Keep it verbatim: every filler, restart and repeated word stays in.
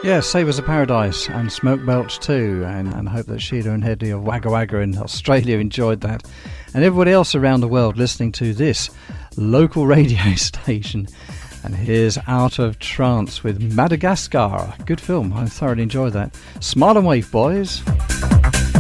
Yeah, Sabres of Paradise and Smoke Belch too, and, and I hope that Sheila and Hedley of Wagga Wagga in Australia enjoyed that, and everybody else around the world listening to this local radio station. And here's Out of Trance with Madagascar. Good film, I thoroughly enjoyed that. Smile and wave, boys.